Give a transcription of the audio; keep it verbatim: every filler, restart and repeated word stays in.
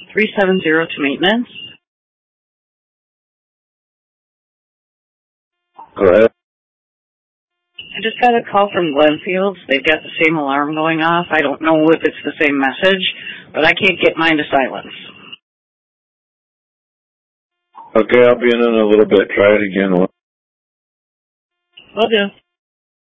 three seven zero to maintenance. Go ahead. I just got a call from Glenfields. They've got the same alarm going off. I don't know if it's the same message, but I can't get mine to silence. Okay, I'll be in in a little bit. Try it again. Will do.